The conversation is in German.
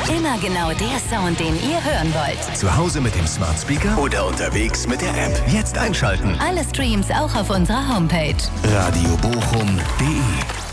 Immer genau der Sound, den ihr hören wollt. Zu Hause mit dem Smart Speaker oder unterwegs mit der App. Jetzt einschalten. Alle Streams auch auf unserer Homepage. radiobochum.de